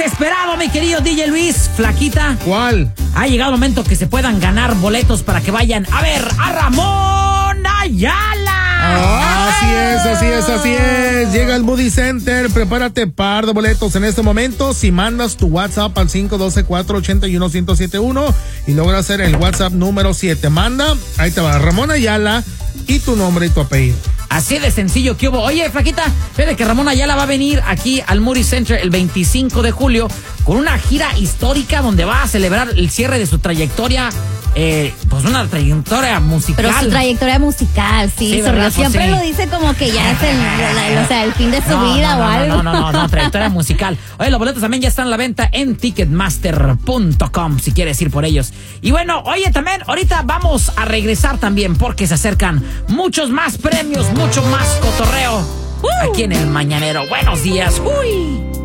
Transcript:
esperado, mi querido DJ Luis, Flaquita. ¿Cuál? Ha llegado el momento que se puedan ganar boletos para que vayan a ver a Ramón Ayala. Así es. Llega el Moody Center. Prepárate par de boletos en este momento. Si mandas tu WhatsApp al 512-481-1071 y logras hacer el WhatsApp número 7. Manda, ahí te va, Ramón Ayala y tu nombre y tu apellido. Así de sencillo que hubo. Oye, Flaquita, fíjate que Ramón Ayala va a venir aquí al Moody Center el 25 de julio con una gira histórica donde va a celebrar el cierre de su trayectoria, pues una trayectoria musical. Pero su trayectoria musical, sí, ¿verdad? siempre Pues sí. lo dice como que ya es el fin de su vida o algo. No, trayectoria musical. Oye, los boletos también ya están a la venta en Ticketmaster.com si quieres ir por ellos. Y bueno, oye, también ahorita vamos a regresar también porque se acercan muchos más premios, mucho más cotorreo aquí en el Mañanero. Buenos días. Uy.